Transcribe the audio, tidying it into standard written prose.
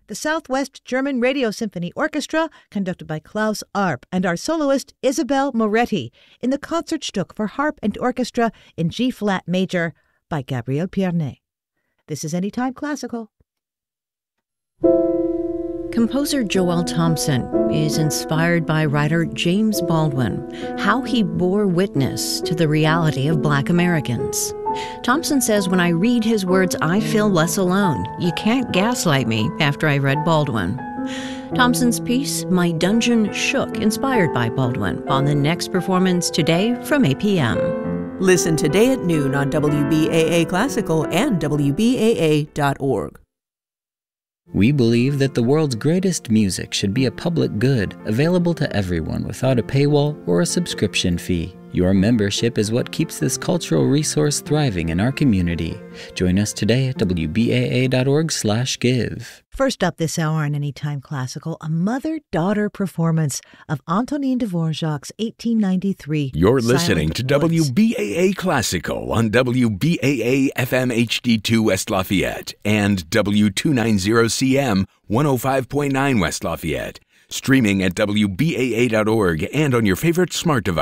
the Southwest German Radio Symphony Orchestra, conducted by Klaus Arp, and our soloist Isabel Moretti, in the Concertstück for harp and orchestra in G-flat major by Gabriel Pierné. This is Anytime Classical. Composer Joel Thompson is inspired by writer James Baldwin, how he bore witness to the reality of Black Americans. Thompson says, when I read his words, I feel less alone. You can't gaslight me after I read Baldwin. Thompson's piece, My Dungeon Shook, inspired by Baldwin, on the next performance today from 8 p.m. Listen today at noon on WBAA Classical and WBAA.org. We believe that the world's greatest music should be a public good, available to everyone without a paywall or a subscription fee. Your membership is what keeps this cultural resource thriving in our community. Join us today at WBAA.org/give. First up this hour on Anytime Classical, a mother-daughter performance of Antonin Dvorak's 1893 You're listening to Silent Woods. WBAA Classical on WBAA FM HD2 West Lafayette and W290CM 105.9 West Lafayette. Streaming at WBAA.org and on your favorite smart device.